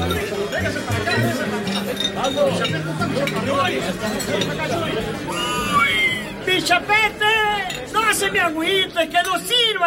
¡Pichapete! ¡No se me agüite, que no sirva!